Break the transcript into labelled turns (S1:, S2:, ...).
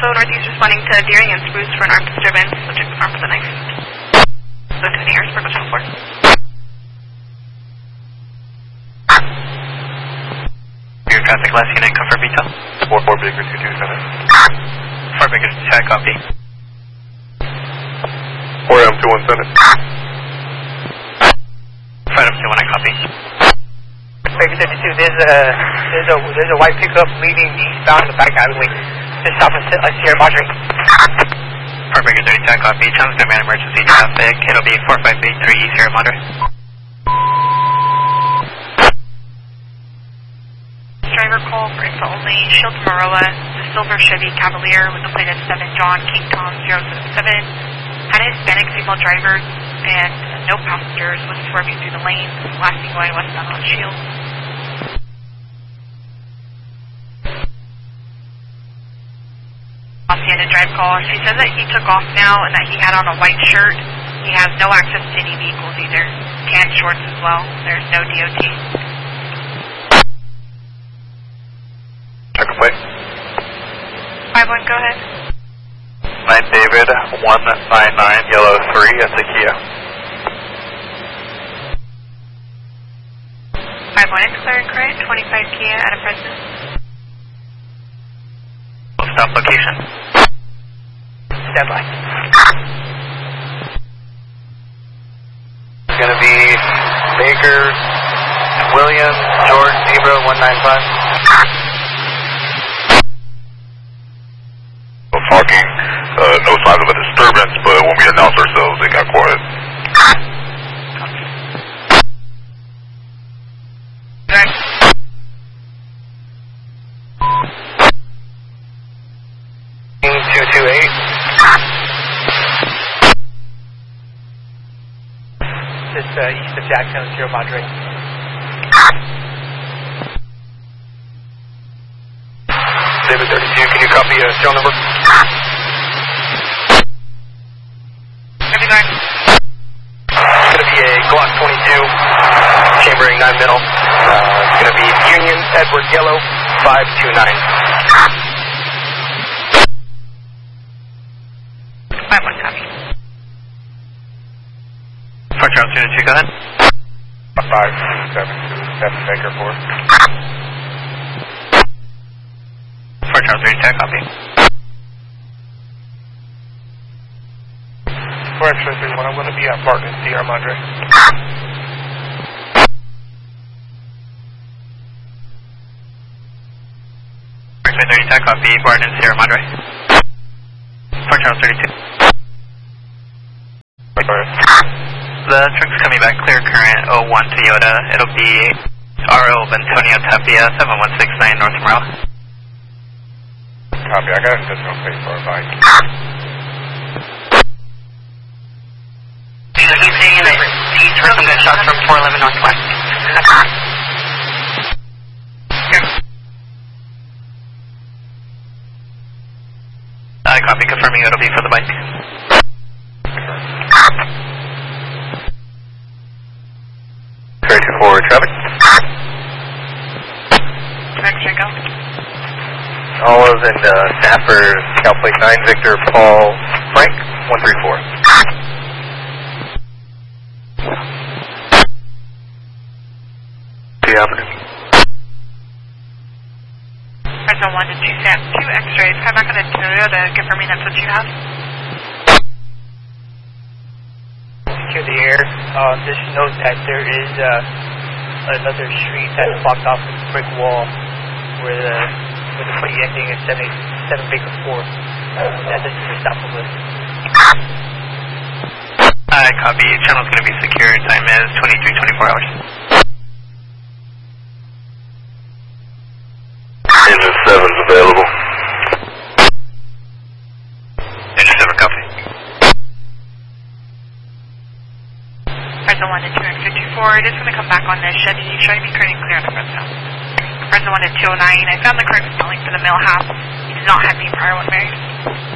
S1: Also, Northeast responding to Deering and Spruce for an armed disturbance. Subject is armed with a knife. Lieutenant Harrisburg, Channel 4.
S2: Your traffic last unit, confirm detail.
S3: 4-4 Baker 227.
S2: 4 Baker, check, copy.
S3: 4M 217.
S2: 5M 219, copy.
S4: Baker 52, there's a white pickup leaving eastbound in the back alleyway. Just south of Sierra Madre.
S2: 4 Baker 30, check, copy. Channel's going to be an emergency traffic. It'll be 4583 Sierra Madre.
S1: Driver call for info only. Shields Maroa, the silver Chevy Cavalier with the plate of 7 John King Tom 077. Had a Hispanic female driver and no passengers, was swerving through the lanes, lastly going westbound on Shields. Hacienda drive call. She says that he took off now and that he had on a white shirt. He has no access to any vehicles either. Tan shorts as well. There's no DOT.
S3: Check and wait.
S1: 5-1, go ahead.
S3: 9 David 199 Yellow 3 at the Kia.
S1: 5-1, clear and correct. 25 Kia at a present.
S2: Stop location.
S4: Stand by.
S3: It's going to be Bakers, Williams, George, Zebra 195. Talking, no signs of a disturbance, but when we announce ourselves, they got quiet.
S1: Right.
S4: This east of Jackson, Sierra Madre.
S3: David 32, can you copy a serial number?
S1: Everyone.
S3: It's going to be a Glock 22, chambering 9 middle. It's going to be Union Edward Yellow 529.
S1: 5-1, copy.
S2: 4 Charles Unit 2, go ahead.
S3: 527 Baker 4.
S2: 4 Charles 3, check, copy.
S3: 4 X-ray 31, I'm going to be at Barton in Sierra Madre.
S2: 30, check, copy. Barton in Sierra Madre. 4 Charles 32. The truck's coming back clear current 01 Toyota. It'll be RO Antonio Tapia 7169 North Morale.
S3: Copy, I got an additional space for a bike.
S4: He's saying that he's heard some gunshots from 411 Northwest.
S2: Copy, confirming it'll be for the bike.
S3: Ready for traffic.
S1: X-ray, go.
S3: Olive and Stafford, Cal Plate 9, Victor, Paul, Frank, 134. The Avenue.
S1: Present 1 to 2 X-rays. Come back on the Toyota, confirming that's what you have.
S4: Secure the air. Just note that there is another street that's blocked off with a brick wall where the free ending is 7 Baker 4. That this is a stop of list.
S2: Copy. Channel's going to be secured. Time is 23:24 hours.
S3: Engine 7's available.
S2: Engine 7, copy.
S1: Present 1 to 2 X54. It is going to come back on this Chevy. Should I be currently clear on the front now? Present 1 to 209. I found the correct spelling for the male half. He does not have any prior one married.